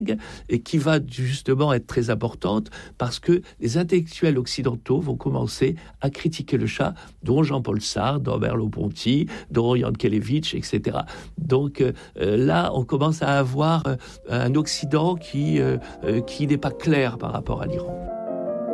et qui va justement être très importante parce que les intellectuels occidentaux vont commencer à critiquer le Shah, dont Jean-Paul Sartre, dont Merleau-Ponty, dont Yankelevitch, etc. Donc là, on commence à avoir un Occident qui n'est pas clair par rapport à l'Iran.